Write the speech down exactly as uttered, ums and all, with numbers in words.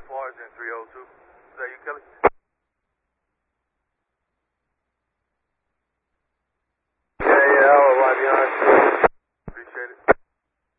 F Rs in three oh two. Is that you, Kelly?